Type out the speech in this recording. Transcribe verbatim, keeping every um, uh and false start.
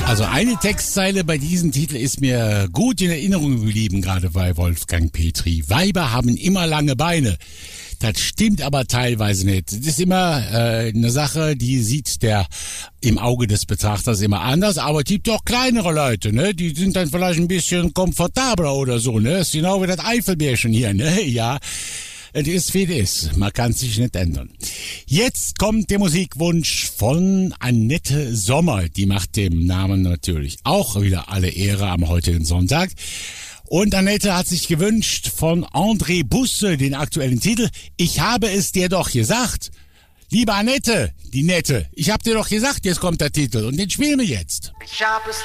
Also eine Textzeile bei diesem Titel ist mir gut in Erinnerung geblieben, gerade bei Wolfgang Petri. Weiber haben immer lange Beine. Das stimmt aber teilweise nicht. Das ist immer äh, eine Sache, die sieht der im Auge des Betrachters immer anders. Aber es gibt auch kleinere Leute, ne? Die sind dann vielleicht ein bisschen komfortabler oder so, ne? Das ist genau wie das Eifelbärchen hier, ne? Ja. Es ist wie es ist. Man kann sich nicht ändern. Jetzt kommt der Musikwunsch von Annette Sommer. Die macht dem Namen natürlich auch wieder alle Ehre am heutigen Sonntag. Und Annette hat sich gewünscht von André Busse den aktuellen Titel Ich habe es dir doch gesagt. Liebe Annette, die Nette, ich hab dir doch gesagt, jetzt kommt der Titel und den spielen wir jetzt. Ich hab es